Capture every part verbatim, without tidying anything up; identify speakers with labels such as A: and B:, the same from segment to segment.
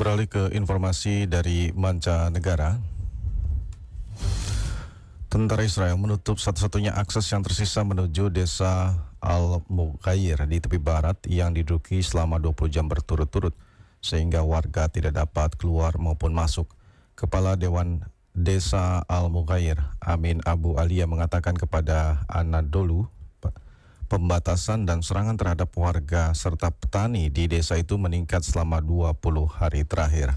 A: Beralih ke informasi dari mancanegara, tentara Israel menutup satu-satunya akses yang tersisa menuju desa Al-Mughair di tepi barat yang diduduki selama dua puluh jam berturut-turut, sehingga warga tidak dapat keluar maupun masuk. Kepala Dewan Desa Al-Mughair, Amin Abu Alia, mengatakan kepada Anadolu, pembatasan dan serangan terhadap warga serta petani di desa itu meningkat selama dua puluh hari terakhir.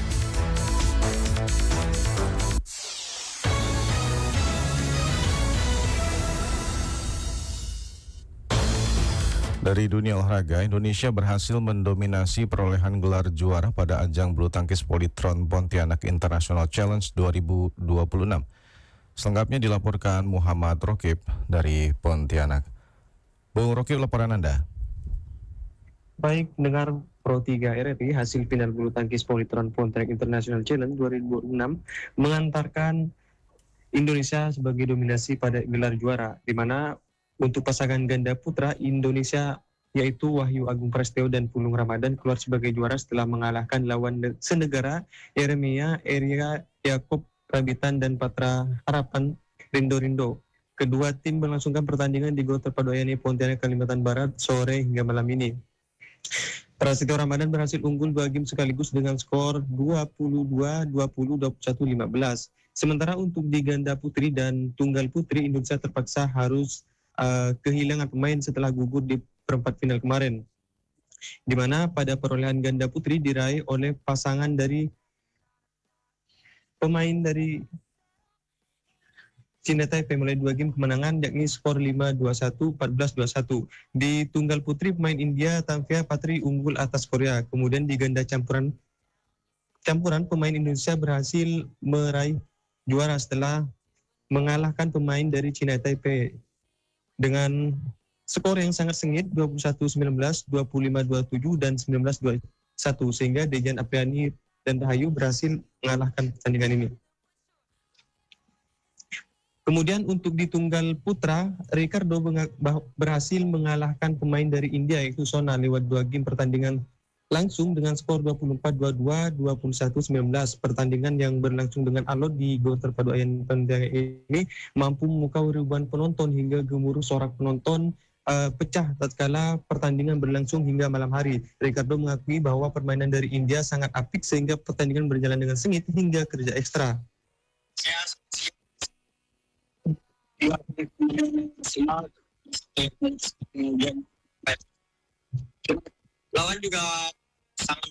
A: Dari dunia olahraga, Indonesia berhasil mendominasi perolehan gelar juara pada ajang bulu tangkis Polytron Pontianak International Challenge dua ribu dua puluh enam. Selengkapnya dilaporkan Muhammad Rokib dari Pontianak. Bung Rokib, laporan Anda.
B: Baik, pendengar Pro tiga R R I, hasil final bulu tangkis Polytron Pontianak International Challenge dua ribu dua puluh enam mengantarkan Indonesia sebagai dominasi pada gelar juara, di mana untuk pasangan ganda putra Indonesia yaitu Wahyu Agung Prasetyo dan Pulung Ramadan keluar sebagai juara setelah mengalahkan lawan senegara Yeremia Eria Yakob Rabitan dan Patra Harapan Rindo Rindo. Kedua tim berlangsungkan pertandingan di Gor Terpadu Pontianak, Kalimantan Barat sore hingga malam ini. Prasetyo Ramadan berhasil unggul dua game sekaligus dengan skor dua puluh dua dua puluh, dua puluh satu lima belas. Sementara untuk di ganda putri dan tunggal putri, Indonesia terpaksa harus uh, kehilangan pemain setelah gugur di perempat final kemarin, di mana pada perolehan ganda putri diraih oleh pasangan dari pemain dari Cina Taipei mulai dua game kemenangan, yakni skor lima dua satu, empat belas dua satu. Di tunggal putri, pemain India Tanvia Patri unggul atas Korea. Kemudian di ganda campuran campuran pemain Indonesia berhasil meraih juara setelah mengalahkan pemain dari Cina Taipei dengan skor yang sangat sengit dua puluh satu sembilan belas, dua puluh lima dua puluh tujuh, dan sembilan belas dua puluh satu, sehingga Dejan Apriani dan Rahayu berhasil mengalahkan pertandingan ini. Kemudian untuk di tunggal putra, Ricardo berhasil mengalahkan pemain dari India yaitu Sona lewat dua game pertandingan langsung dengan skor dua puluh empat dua puluh dua, dua puluh satu sembilan belas. Pertandingan yang berlangsung dengan alot di Gor Terpadu Pontianak ini mampu memukau ribuan penonton hingga gemuruh sorak penonton uh, pecah tatkala pertandingan berlangsung hingga malam hari. Ricardo mengakui bahwa permainan dari India sangat apik sehingga pertandingan berjalan dengan sengit hingga kerja ekstra.
C: Lawan juga sangat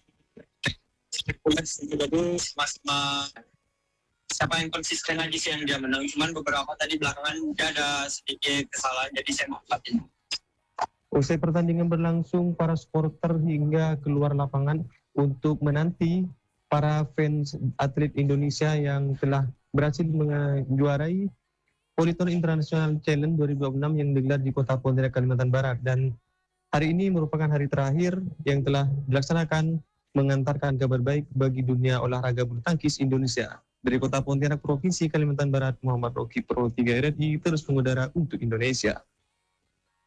C: bagus, mas ma, siapa yang konsisten lagi sih yang dia menang, cuman beberapa tadi belakangan dia ada sedikit kesalahan, jadi saya manfaatin.
B: Usai pertandingan berlangsung, para supporter hingga keluar lapangan untuk menanti para fans atlet Indonesia yang telah berhasil menjuarai Polytron International Challenge dua ribu dua puluh enam yang digelar di Kota Pontianak, Kalimantan Barat. Dan hari ini merupakan hari terakhir yang telah dilaksanakan mengantarkan kabar baik bagi dunia olahraga bulu tangkis Indonesia. Dari Kota Pontianak, Provinsi Kalimantan Barat, Muhammad Roki, Pro tiga R R I, terus mengudara untuk Indonesia.